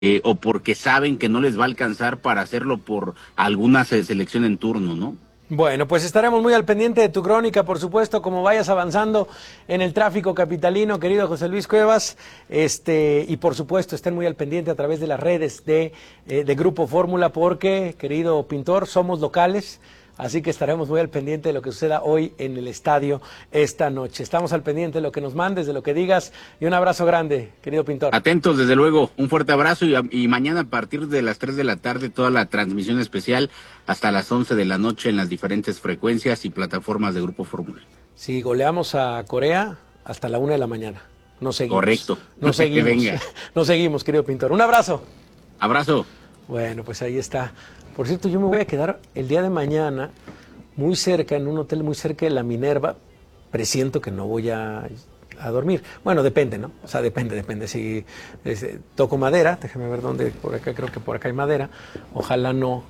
o porque saben que no les va a alcanzar para hacerlo por alguna selección en turno, ¿no? Bueno, pues estaremos muy al pendiente de tu crónica, por supuesto, como vayas avanzando en el tráfico capitalino, querido José Luis Cuevas, y por supuesto estén muy al pendiente a través de las redes de Grupo Fórmula, porque, querido pintor, somos locales, así que estaremos muy al pendiente de lo que suceda hoy en el estadio esta noche. Estamos al pendiente de lo que nos mandes, de lo que digas, y un abrazo grande, querido pintor. Atentos, desde luego, un fuerte abrazo y mañana a partir de las 3 de la tarde toda la transmisión especial hasta las 11 de la noche en las diferentes frecuencias y plataformas de Grupo Fórmula. Si goleamos a Corea, hasta la 1 de la mañana. Nos seguimos. Correcto. Nos seguimos. Venga. Nos seguimos, querido pintor. Un abrazo. Abrazo. Bueno, pues ahí está. Por cierto, yo me voy a quedar el día de mañana muy cerca, en un hotel muy cerca de la Minerva. Presiento que no voy a dormir. Bueno, depende, ¿no? O sea, depende. Si toco madera, déjame ver dónde, por acá, creo que por acá hay madera. Ojalá no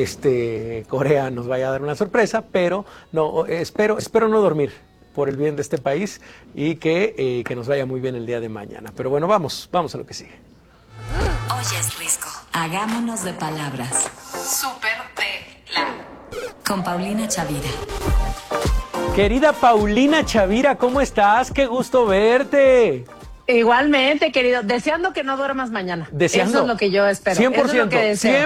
Corea nos vaya a dar una sorpresa, pero no, espero no dormir por el bien de este país y que nos vaya muy bien el día de mañana. Pero bueno, vamos a lo que sigue. Oyes, Risco. Hagámonos de palabras. Súper de la. Con Paulina Chavira. Querida Paulina Chavira, ¿cómo estás? Qué gusto verte. Igualmente, querido. Deseando que no duermas mañana. Deseando. Eso es lo que yo espero. 100%, Eso es lo que deseo.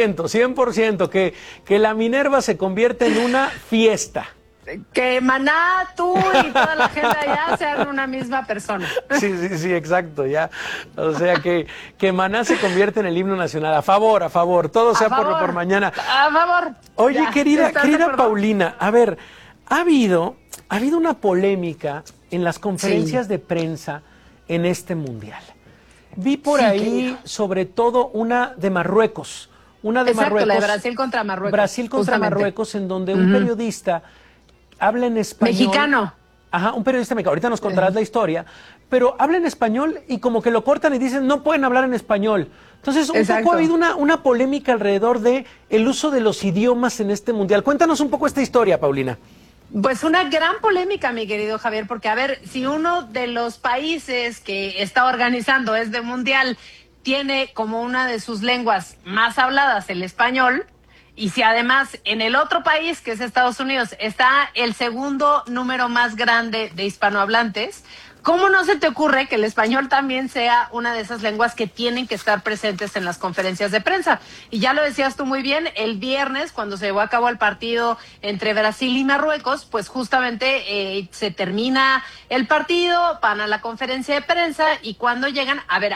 100%, que la Minerva se convierta en una fiesta. Que Maná, tú y toda la gente allá sean una misma persona. Sí, exacto, ya. O sea, que Maná se convierte en el himno nacional. A favor, todo sea por mañana. A favor. Oye, Ya, querida Paulina, a ver, ha habido una polémica en las conferencias de prensa en este mundial. Vi por ahí, sobre todo, una de Marruecos. Exacto, la de Brasil contra Marruecos. Brasil contra Marruecos, en donde un periodista habla en español. Mexicano. Ajá, un periodista mexicano. Ahorita nos contarás la historia, pero habla en español y como que lo cortan y dicen no pueden hablar en español. Entonces, poco ha habido una polémica alrededor de el uso de los idiomas en este mundial. Cuéntanos un poco esta historia, Paulina. Pues una gran polémica, mi querido Javier, porque a ver, si uno de los países que está organizando este mundial tiene como una de sus lenguas más habladas el español, y si además en el otro país, que es Estados Unidos, está el segundo número más grande de hispanohablantes, ¿cómo no se te ocurre que el español también sea una de esas lenguas que tienen que estar presentes en las conferencias de prensa? Y ya lo decías tú muy bien, el viernes, cuando se llevó a cabo el partido entre Brasil y Marruecos, pues justamente se termina el partido, van a la conferencia de prensa y cuando llegan, a ver,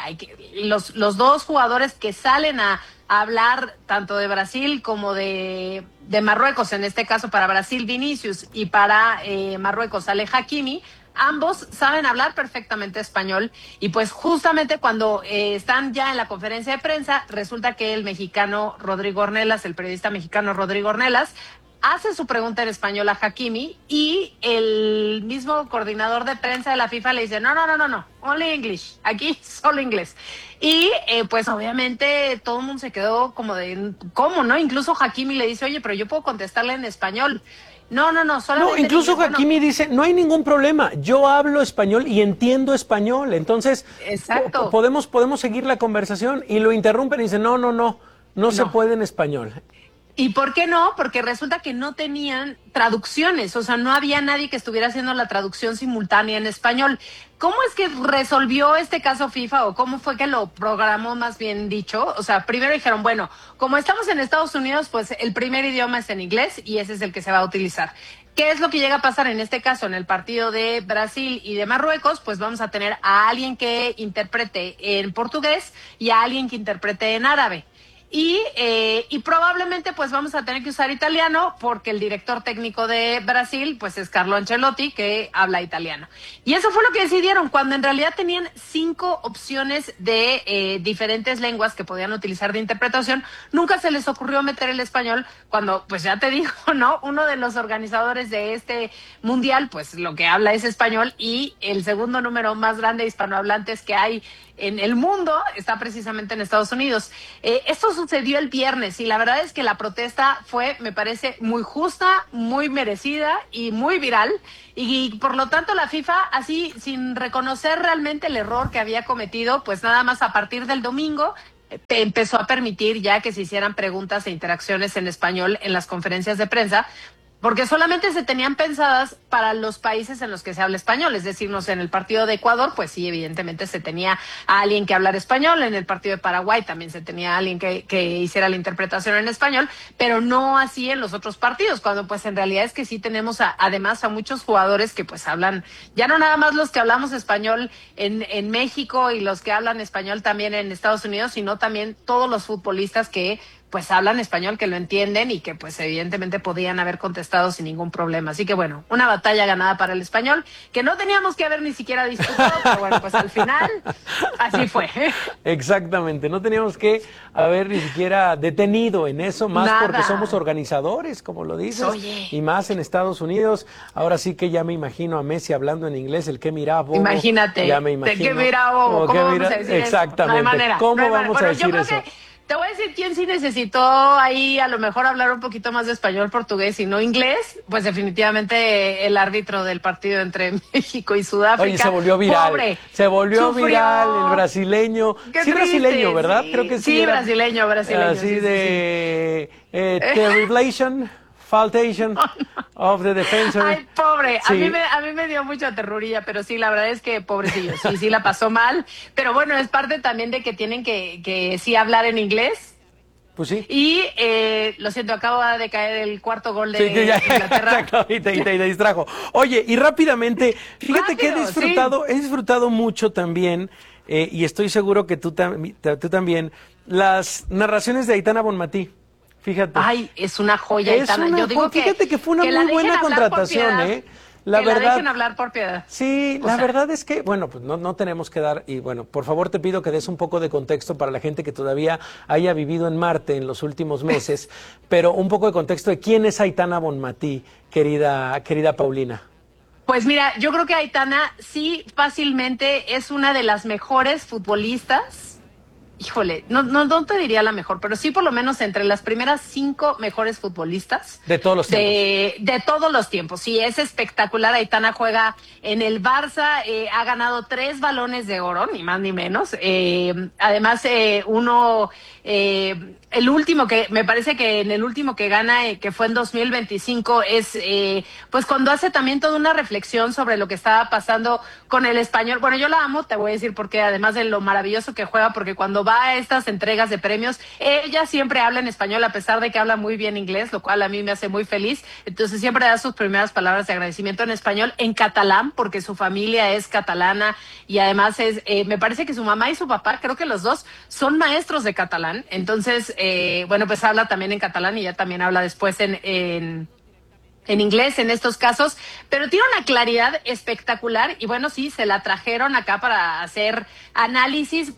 los dos jugadores que salen a hablar tanto de Brasil como de Marruecos, en este caso para Brasil Vinicius y para Marruecos Ale Hakimi, ambos saben hablar perfectamente español y pues justamente cuando están ya en la conferencia de prensa, resulta que el mexicano Rodrigo Ornelas, el periodista mexicano Rodrigo Ornelas, hace su pregunta en español a Hakimi y el mismo coordinador de prensa de la FIFA le dice, no, only English, aquí solo inglés. Y pues obviamente todo el mundo se quedó como de, ¿cómo, no? Incluso Hakimi le dice, oye, pero yo puedo contestarle en español. No, solamente... No, incluso Hakimi dice, no hay ningún problema, yo hablo español y entiendo español, entonces exacto. podemos seguir la conversación y lo interrumpen y dicen, no se puede en español. ¿Y por qué no? Porque resulta que no tenían traducciones, o sea, no había nadie que estuviera haciendo la traducción simultánea en español. ¿Cómo es que resolvió este caso FIFA o cómo fue que lo programó, más bien dicho? O sea, primero dijeron, bueno, como estamos en Estados Unidos, pues el primer idioma es en inglés y ese es el que se va a utilizar. ¿Qué es lo que llega a pasar en este caso, en el partido de Brasil y de Marruecos? Pues vamos a tener a alguien que interprete en portugués y a alguien que interprete en árabe. Y probablemente pues vamos a tener que usar italiano porque el director técnico de Brasil pues es Carlo Ancelotti, que habla italiano. Y eso fue lo que decidieron, cuando en realidad tenían 5 opciones de diferentes lenguas que podían utilizar de interpretación. Nunca se les ocurrió meter el español cuando, pues ya te digo, ¿no? Uno de los organizadores de este mundial pues lo que habla es español y el segundo número más grande de hispanohablantes que hay en el mundo está precisamente en Estados Unidos. Esto sucedió el viernes y la verdad es que la protesta fue, me parece, muy justa, muy merecida y muy viral. Y por lo tanto la FIFA, así sin reconocer realmente el error que había cometido, pues nada más a partir del domingo empezó a permitir ya que se hicieran preguntas e interacciones en español en las conferencias de prensa, porque solamente se tenían pensadas para los países en los que se habla español, es decir, no sé, en el partido de Ecuador, pues sí, evidentemente se tenía a alguien que hablara español, en el partido de Paraguay también se tenía a alguien que hiciera la interpretación en español, pero no así en los otros partidos, cuando pues en realidad es que sí tenemos además a muchos jugadores que pues hablan, ya no nada más los que hablamos español en México y los que hablan español también en Estados Unidos, sino también todos los futbolistas que pues hablan español, que lo entienden y que pues evidentemente podían haber contestado sin ningún problema. Así que bueno, una batalla ganada para el español, que no teníamos que haber ni siquiera disputado, pero bueno, pues al final así fue. Exactamente, no teníamos que haber ni siquiera detenido en eso, más Nada. porque somos organizadores, como lo dices, Oye. y más en Estados Unidos. Ahora sí que ya me imagino a Messi hablando en inglés, el que mira bobo. Imagínate, Ya me imagino. de que mira bobo, ¿cómo vamos a decir eso? Exactamente, No hay manera, ¿cómo no hay vamos manera. a Bueno, yo decir creo eso? que te voy a decir quién sí necesitó ahí a lo mejor hablar un poquito más de español, portugués y no inglés, pues definitivamente el árbitro del partido entre México y Sudáfrica. Oye, se volvió viral. Pobre, se volvió sufrió. viral el brasileño. Qué Sí, triste, brasileño, ¿verdad? sí. Creo que sí. Sí, era brasileño. Así sí, de terriblation, faultation of the defensor. Ay, pobre, Sí. a mí me dio mucha terrorilla, pero sí, la verdad es que pobrecillo, sí la pasó mal, pero bueno, es parte también de que tienen que sí hablar en inglés. Pues sí. Y lo siento, acaba de caer el cuarto gol de Sí, que ya, Inglaterra. exacto, y te distrajo. Oye, y rápidamente, fíjate que he disfrutado mucho también, y estoy seguro que tú también, las narraciones de Aitana Bonmatí. Fíjate. Ay, es una joya, Aitana. Yo digo fíjate que fue una muy buena contratación, ¿eh? La que verdad, la dejen hablar por piedad. Sí, la verdad es que, bueno, pues no tenemos que dar, y bueno, por favor te pido que des un poco de contexto para la gente que todavía haya vivido en Marte en los últimos meses, pero un poco de contexto de quién es Aitana Bonmatí, querida Paulina. Pues mira, yo creo que Aitana sí fácilmente es una de las mejores futbolistas. Híjole, no te diría la mejor, pero sí por lo menos entre las primeras 5 mejores futbolistas. De todos los tiempos. De todos los tiempos, sí, es espectacular. Aitana juega en el Barça, ha ganado 3 balones de oro, ni más ni menos. Además, el último que, me parece que en el último que gana, que fue en 2025, es pues cuando hace también toda una reflexión sobre lo que estaba pasando con el español. Bueno, yo la amo, te voy a decir porque además de lo maravilloso que juega, porque cuando va a estas entregas de premios, ella siempre habla en español a pesar de que habla muy bien inglés, lo cual a mí me hace muy feliz. Entonces siempre da sus primeras palabras de agradecimiento en español, en catalán, porque su familia es catalana y además me parece que su mamá y su papá, creo que los dos, son maestros de catalán. Entonces, bueno, pues habla también en catalán y ella también habla después en inglés en estos casos, pero tiene una claridad espectacular y bueno, sí, se la trajeron acá para hacer análisis,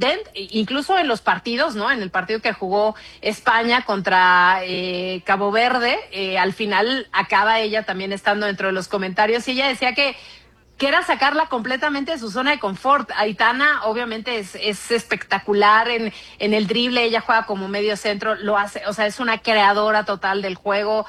incluso en los partidos, ¿no? En el partido que jugó España contra Cabo Verde, al final acaba ella también estando dentro de los comentarios y ella decía que era sacarla completamente de su zona de confort. Aitana obviamente es espectacular en el drible, ella juega como medio centro, lo hace, o sea, es una creadora total del juego.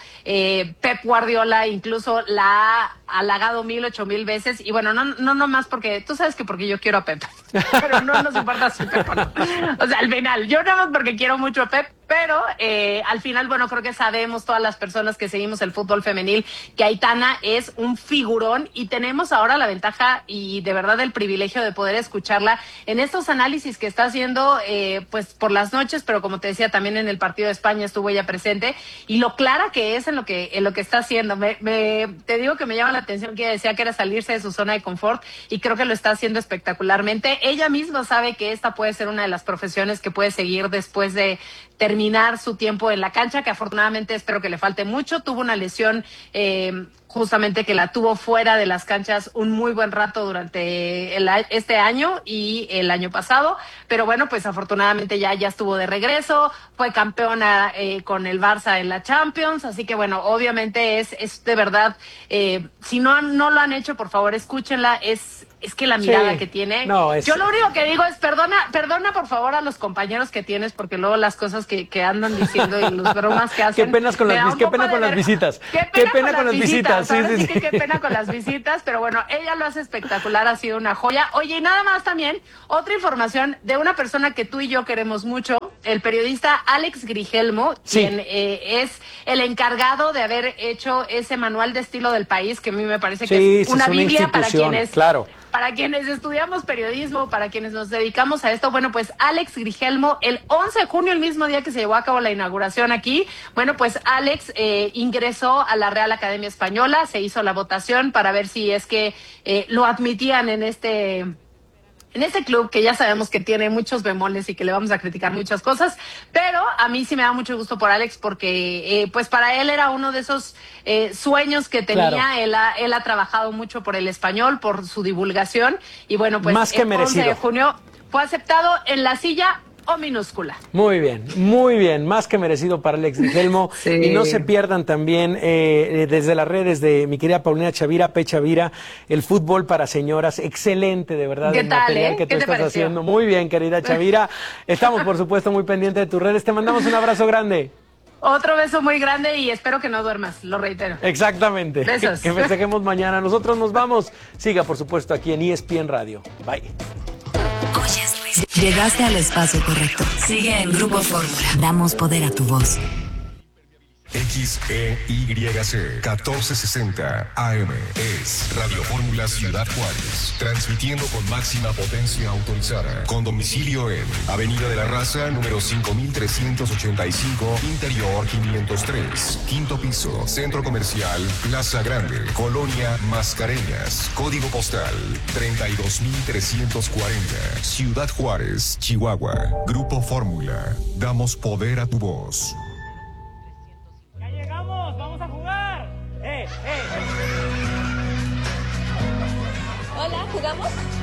Pep Guardiola incluso la ha halagado 1,000-8,000 veces, y bueno, no más porque, tú sabes que porque yo quiero a Pep, pero no nos importa si Pep o no. O sea, al final, yo nada más porque quiero mucho a Pep, pero al final, bueno, creo que sabemos todas las personas que seguimos el fútbol femenil que Aitana es un figurón y tenemos ahora la ventaja y de verdad el privilegio de poder escucharla en estos análisis que está haciendo pues por las noches, pero como te decía, también en el partido de España estuvo ella presente y lo clara que es en lo que está haciendo. Te digo que me llama la atención que ella decía que era salirse de su zona de confort y creo que lo está haciendo espectacularmente. Ella misma sabe que esta puede ser una de las profesiones que puede seguir después de terminar su tiempo en la cancha, que afortunadamente espero que le falte mucho. Tuvo una lesión justamente que la tuvo fuera de las canchas un muy buen rato durante este año y el año pasado, pero bueno, pues afortunadamente ya estuvo de regreso, fue campeona con el Barça en la Champions, así que bueno, obviamente es de verdad, si no lo han hecho, por favor escúchenla, es que la mirada que tiene. Yo lo único que digo es perdona por favor a los compañeros que tienes, porque luego las cosas que andan diciendo y los bromas que hacen. Qué pena con las visitas. Qué pena con las visitas. visitas. Ahora sí que qué pena con las visitas, pero bueno, ella lo hace espectacular, ha sido una joya. Oye, y nada más también, otra información de una persona que tú y yo queremos mucho, el periodista Alex Grigelmo, quien es el encargado de haber hecho ese manual de estilo del país, que a mí me parece que es una biblia para quienes... Claro. Para quienes estudiamos periodismo, para quienes nos dedicamos a esto, bueno, pues Alex Grigelmo, el 11 de junio, el mismo día que se llevó a cabo la inauguración aquí, bueno, pues Alex ingresó a la Real Academia Española, se hizo la votación para ver si es que lo admitían en este club, que ya sabemos que tiene muchos bemoles y que le vamos a criticar muchas cosas, pero a mí sí me da mucho gusto por Alex porque pues para él era uno de esos sueños que tenía. Claro. Él ha trabajado mucho por el español, por su divulgación, y bueno, pues más que el 11 de junio fue aceptado en la silla O minúscula. Muy bien, más que merecido para Alex Grigelmo. Sí. Y no se pierdan también desde las redes de mi querida Paulina Chavira, P. Chavira, el fútbol para señoras, excelente de verdad. ¿Qué el tal, material que tú estás haciendo. Muy bien, querida Chavira. Estamos por supuesto muy pendientes de tus redes, te mandamos un abrazo grande. Otro beso muy grande y espero que no duermas, lo reitero. Exactamente. Besos. Que festejemos mañana. Nosotros nos vamos. Siga por supuesto aquí en ESPN Radio. Bye. Llegaste al espacio correcto. Sigue en Grupo Fórmula. Damos poder a tu voz. XEYC 1460 AM es Radio Fórmula Ciudad Juárez, transmitiendo con máxima potencia autorizada, con domicilio en Avenida de la Raza, número 5385, Interior 503, quinto piso, Centro Comercial Plaza Grande, Colonia Mascareñas, código postal 32340, Ciudad Juárez, Chihuahua. Grupo Fórmula, damos poder a tu voz. ¡Vamos a jugar! Hola, ¿jugamos?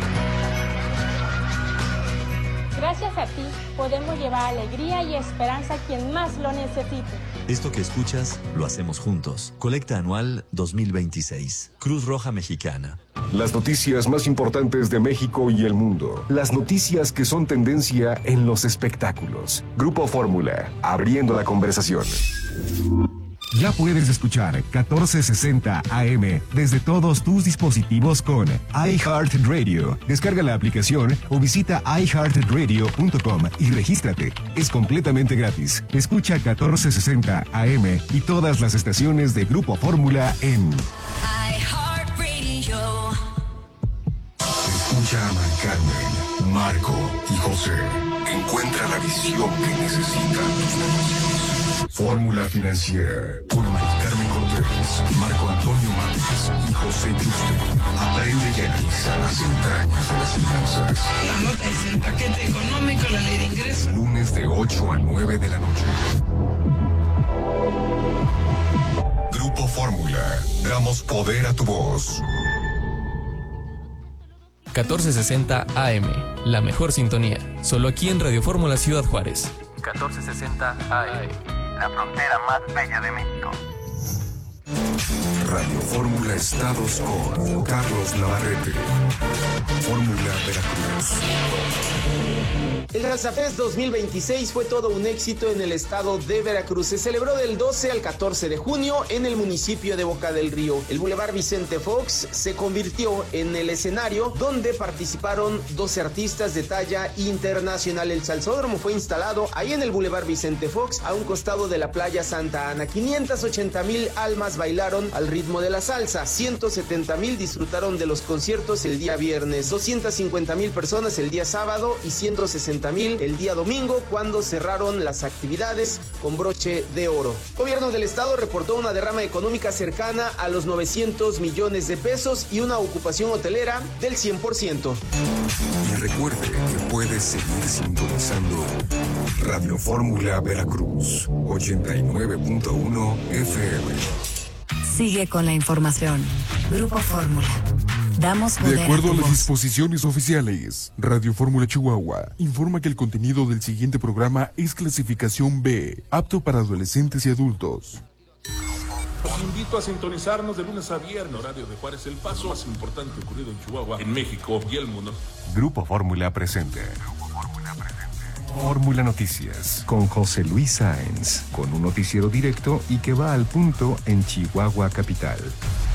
Gracias a ti podemos llevar alegría y esperanza a quien más lo necesite. Esto que escuchas lo hacemos juntos. Colecta anual 2026. Cruz Roja Mexicana. Las noticias más importantes de México y el mundo. Las noticias que son tendencia en los espectáculos. Grupo Fórmula, abriendo la conversación. Ya puedes escuchar 1460 AM desde todos tus dispositivos con iHeartRadio. Descarga la aplicación o visita iHeartRadio.com y regístrate. Es completamente gratis. Escucha 1460 AM y todas las estaciones de Grupo Fórmula en iHeartRadio. Escucha a Mari Carmen, Marco y José. Encuentra la visión que necesitan tus negocios. Fórmula Financiera, con Mari Carmen Cortés, Marco Antonio Márquez y José Yuste. Aprende y analiza las entrañas de las finanzas. La nota es el paquete económico, la ley de ingresos. Lunes de 8 a 9 de la noche. Grupo Fórmula, damos poder a tu voz. 1460 AM, la mejor sintonía. Solo aquí en Radio Fórmula Ciudad Juárez. 1460 AM, la frontera más bella de México. Radio Fórmula Estados con Carlos Navarrete. Fórmula Veracruz. El RazaFest 2026 fue todo un éxito en el estado de Veracruz. Se celebró del 12 al 14 de junio en el municipio de Boca del Río. El Boulevard Vicente Fox se convirtió en el escenario donde participaron 12 artistas de talla internacional. El salsódromo fue instalado ahí en el Boulevard Vicente Fox, a un costado de la playa Santa Ana. 580,000 almas bailaron al ritmo de la salsa. 170,000 disfrutaron de los conciertos el día viernes. 250,000 personas el día sábado y 160,000 el día domingo, cuando cerraron las actividades con broche de oro. El gobierno del estado reportó una derrama económica cercana a los 900 millones de pesos y una ocupación hotelera del 100%. Y recuerde que puedes seguir sintonizando Radio Fórmula Veracruz 89.1 FM. Sigue con la información. Grupo Fórmula. Damos poder. De acuerdo a las disposiciones oficiales, Radio Fórmula Chihuahua informa que el contenido del siguiente programa es clasificación B, apto para adolescentes y adultos. Los invito a sintonizarnos de lunes a viernes, horario de Juárez, el paso más importante ocurrido en Chihuahua, en México y el mundo. Grupo Fórmula presente. Fórmula Noticias, con José Luis Sáenz, con un noticiero directo y que va al punto en Chihuahua capital.